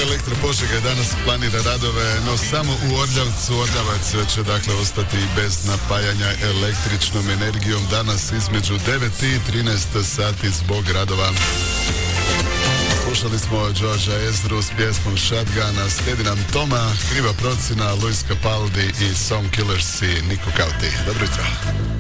Elektropožega danas planira radove, no samo u Orljavcu. Orljavac će dakle ostati bez napajanja električnom energijom danas između 9 i 13 sati zbog radova. Slušali smo Georgea Ezru s pjesmom Shotgun, slijedi nam Toma, Kriva procjena, Luis Capaldi i Song Killers i Niko Kauti. Dobro jutro.